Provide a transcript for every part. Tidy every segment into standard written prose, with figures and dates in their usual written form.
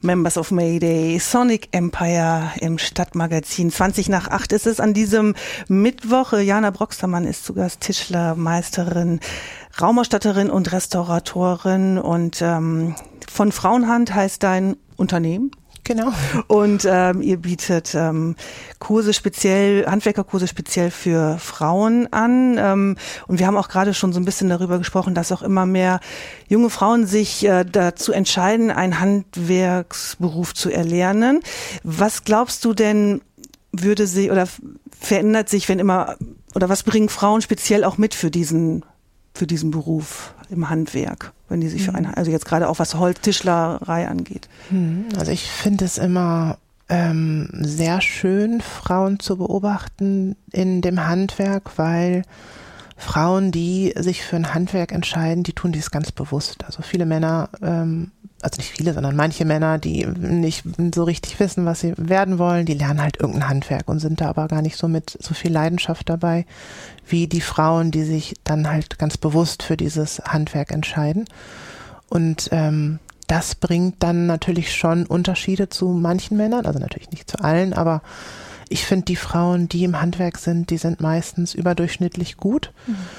Members of Mayday, Sonic Empire im Stadtmagazin. 20:08 ist es an diesem Mittwoch. Jana Broxtermann ist zu Gast, Tischlermeisterin, Raumausstatterin und Restauratorin. Und von Frauenhand heißt dein Unternehmen. Genau. Und ihr bietet Kurse speziell, Handwerkerkurse speziell für Frauen an. Und wir haben auch gerade schon so ein bisschen darüber gesprochen, dass auch immer mehr junge Frauen sich dazu entscheiden, einen Handwerksberuf zu erlernen. Was glaubst du denn, würde sie oder verändert sich, wenn immer, oder was bringen Frauen speziell auch mit für diesen Beruf im Handwerk, wenn die sich für einen, also jetzt gerade auch was Holztischlerei angeht? Also ich finde es immer sehr schön, Frauen zu beobachten in dem Handwerk, weil Frauen, die sich für ein Handwerk entscheiden, die tun dies ganz bewusst. Also viele Männer, also nicht viele, sondern manche Männer, die nicht so richtig wissen, was sie werden wollen, die lernen halt irgendein Handwerk und sind da aber gar nicht so mit so viel Leidenschaft dabei, wie die Frauen, die sich dann halt ganz bewusst für dieses Handwerk entscheiden. Und das bringt dann natürlich schon Unterschiede zu manchen Männern, also natürlich nicht zu allen, aber ich finde, die Frauen, die im Handwerk sind, die sind meistens überdurchschnittlich gut.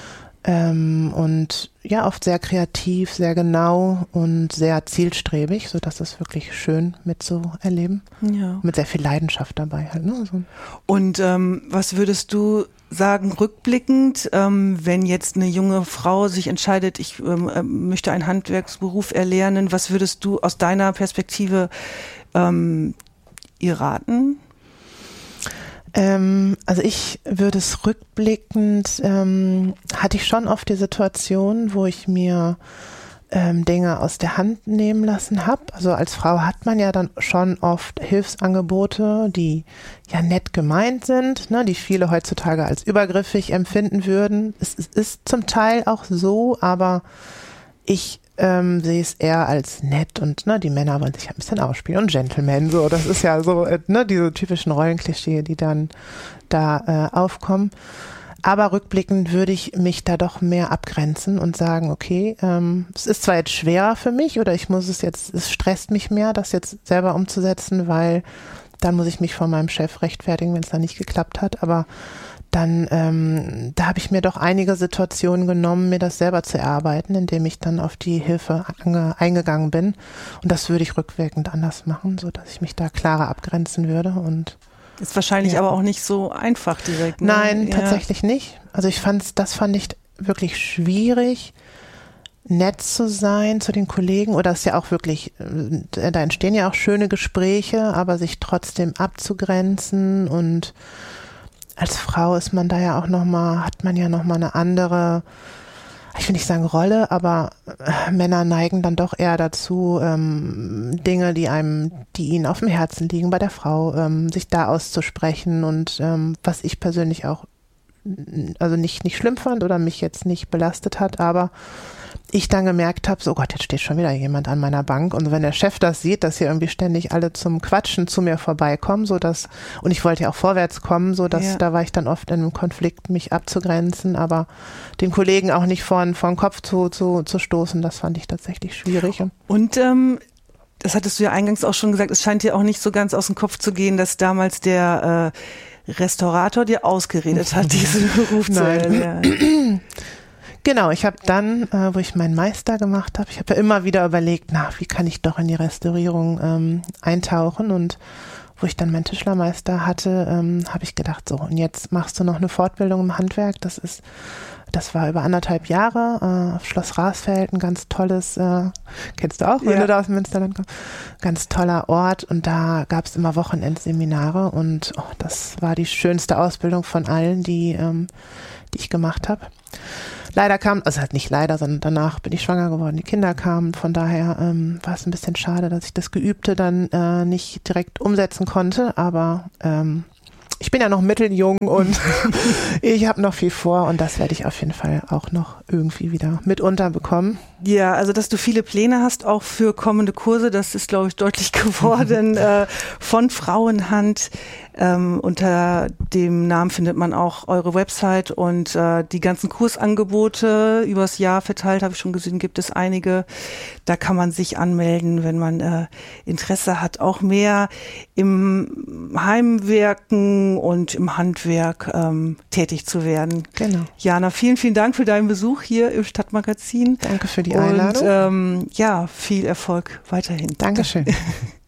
Und ja, oft sehr kreativ, sehr genau und sehr zielstrebig, sodass es wirklich schön mitzuerleben. Ja. Mit sehr viel Leidenschaft dabei halt. Ne? So. Und was würdest du sagen, rückblickend, wenn jetzt eine junge Frau sich entscheidet, ich möchte einen Handwerksberuf erlernen, was würdest du aus deiner Perspektive ihr raten? Also ich würde es rückblickend, hatte ich schon oft die Situation, wo ich mir Dinge aus der Hand nehmen lassen habe. Also als Frau hat man ja dann schon oft Hilfsangebote, die ja nett gemeint sind, ne, die viele heutzutage als übergriffig empfinden würden. Es ist zum Teil auch so, aber ich sehe es eher als nett und ne, die Männer wollen sich ein bisschen ausspielen und Gentlemen, so, das ist ja so, ne, diese typischen Rollenklischee, die dann da aufkommen. Aber rückblickend würde ich mich da doch mehr abgrenzen und sagen, okay, es ist zwar jetzt schwerer für mich oder es stresst mich mehr, das jetzt selber umzusetzen, weil dann muss ich mich vor meinem Chef rechtfertigen, wenn es dann nicht geklappt hat, aber dann, da habe ich mir doch einige Situationen genommen, mir das selber zu erarbeiten, indem ich dann auf die Hilfe eingegangen bin. Und das würde ich rückwirkend anders machen, so dass ich mich da klarer abgrenzen würde. Und ist wahrscheinlich aber auch nicht so einfach direkt. Ne? Nein, tatsächlich nicht. Also das fand ich wirklich schwierig, nett zu sein zu den Kollegen, oder es ist ja auch wirklich, da entstehen ja auch schöne Gespräche, aber sich trotzdem abzugrenzen, und als Frau ist man da ja auch hat man ja nochmal eine andere, ich will nicht sagen Rolle, aber Männer neigen dann doch eher dazu, Dinge, die ihnen auf dem Herzen liegen bei der Frau, sich da auszusprechen, und was ich persönlich auch also nicht schlimm fand oder mich jetzt nicht belastet hat, aber ich dann gemerkt habe, so Gott, jetzt steht schon wieder jemand an meiner Bank, und wenn der Chef das sieht, dass hier irgendwie ständig alle zum Quatschen zu mir vorbeikommen, und ich wollte ja auch vorwärts kommen, da war ich dann oft in einem Konflikt, mich abzugrenzen, aber den Kollegen auch nicht vor den Kopf zu stoßen, das fand ich tatsächlich schwierig. Und das hattest du ja eingangs auch schon gesagt, es scheint dir auch nicht so ganz aus dem Kopf zu gehen, dass damals der Restaurator dir ausgeredet hat, diesen Beruf zu erlernen. Genau, ich habe dann, wo ich meinen Meister gemacht habe, ich habe ja immer wieder überlegt, wie kann ich doch in die Restaurierung eintauchen, und wo ich dann meinen Tischlermeister hatte, habe ich gedacht, so, und jetzt machst du noch eine Fortbildung im Handwerk, das war über 1,5 Jahre auf Schloss Rasfeld, ein ganz tolles, kennst du auch, wenn du da aus dem Münsterland kommst, ganz toller Ort, und da gab es immer Wochenendseminare, und das war die schönste Ausbildung von allen, die ich gemacht habe. Leider nicht leider, sondern danach bin ich schwanger geworden, die Kinder kamen, von daher war es ein bisschen schade, dass ich das Geübte dann nicht direkt umsetzen konnte, aber ich bin ja noch mitteljung und ich habe noch viel vor und das werde ich auf jeden Fall auch noch irgendwie wieder mit unterbekommen. Ja, also dass du viele Pläne hast, auch für kommende Kurse, das ist, glaube ich, deutlich geworden. Von Frauenhand. Unter dem Namen findet man auch eure Website und die ganzen Kursangebote übers Jahr verteilt, habe ich schon gesehen, gibt es einige. Da kann man sich anmelden, wenn man Interesse hat, auch mehr im Heimwerken und im Handwerk tätig zu werden. Genau. Jana, vielen, vielen Dank für deinen Besuch hier im Stadtmagazin. Danke für die Einladung. Und viel Erfolg weiterhin. Dankeschön.